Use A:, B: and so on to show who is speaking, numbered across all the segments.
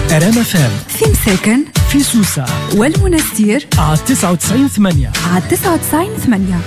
A: رام فام
B: في مساكن
A: في سوسة
B: والمنستير
A: على 99.8
B: على 99.8.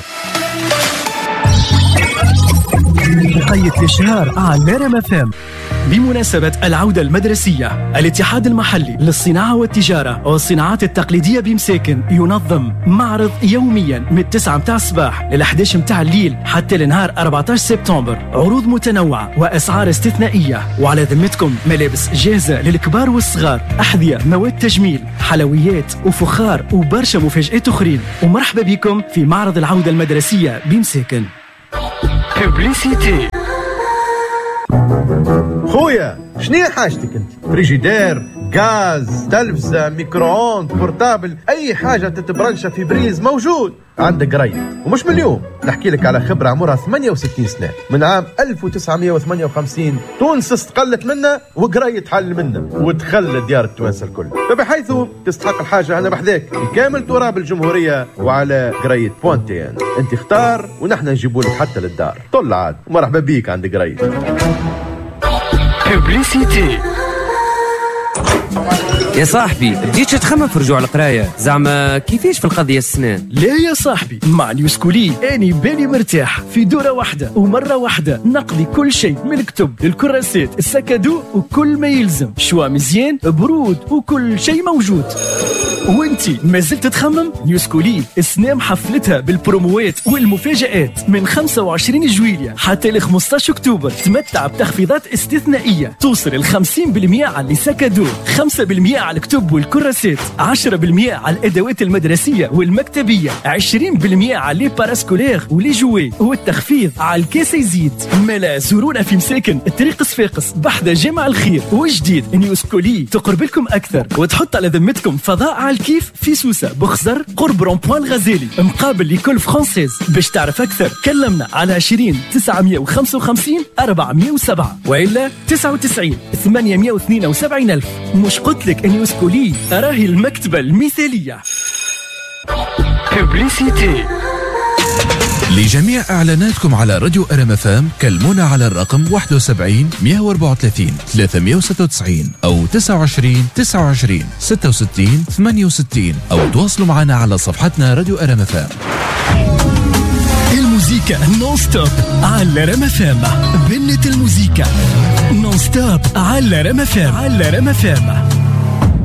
A: بقية الشهر على رام فام بمناسبة العودة المدرسية. الاتحاد المحلي للصناعة والتجارة والصناعات التقليدية بمساكن ينظم معرض يوميا من 9 متاع الصباح ل 11 متاع الليل حتى لنهار 14 سبتمبر. عروض متنوعة وأسعار استثنائية، وعلى ذمتكم ملابس جاهزة للكبار والصغار، أحذية، مواد تجميل، حلويات وفخار وبرشا مفاجآت أخرين. ومرحبا بكم في معرض العودة المدرسية بمساكن.
C: بوبليسيتي.
D: خويا شنو حاجتك انت؟ فريجيدير، غاز، تلفزة، ميكرووند، بورتابل، اي حاجه تتبرنشها في بريز موجود عندك قريب. ومش من اليوم، نحكي لك على خبره عمرها 68 سنه. من عام 1958 تونس استقلت منا وقريت حل منا وتخلى ديار التوانسه الكل. فبحيث تستحق الحاجه انا بحذاك بكامل تراب الجمهوريه وعلى قريت بوانتين. انت اختار ونحن نجيبوا لك حتى للدار. طل عاد ومرحبا بيك عند قريت.
C: بوبليسيتي. يا صاحبي بديتش تخمم في رجوع القرايه، زعما كيفاش في القضيه السنان؟
A: لا يا صاحبي، مع نيوسكولي اني بالي مرتاح. في دورة واحدة ومرة واحدة نقضي كل شيء، من الكتب للكراسات السكادو وكل ما يلزم. شوا مزيان برود وكل شيء موجود. وانتي ما زلت تخمم؟ نيوسكولي السنام حفلتها بالبروموات والمفاجآت من 25 جويلية حتى ل 15 اكتوبر. تمتع بتخفيضات استثنائية توصل ل 50% على السكادو، 5% على الكتب والكراسات، 10% على الادوات المدرسية والمكتبية، 20% على لي باراسكولير ولي جوي، والتخفيض على الكاس يزيد. ملا زورونا في مساكن الطريق صفاقس بحدا جامع الخير. وجديد نيوسكولي تقرب لكم اكثر وتحط على ذمتكم فضاء على الكيف في سوسة بخزر قرب رون-بوان الغزالي مقابل ليكول فرانسيز. باش تعرف اكثر كلمنا على 20 955 407 والا 99 872 ألف. مش قلت لك ان يوسكولي راهي المكتبة المثالية.
C: بوبليسيتي.
E: لجميع إعلاناتكم على راديو رام فام كلمونا على الرقم 71 134 396 أو 29 29 66 68 أو تواصلوا معنا على صفحتنا راديو رام فام.
A: الموسيقى نون ستوب على رام فام. بنت الموسيقى نون ستوب على رام فام.